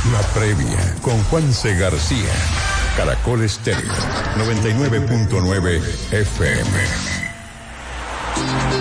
La previa con Juanse García. Caracol Estéreo 99.9 FM.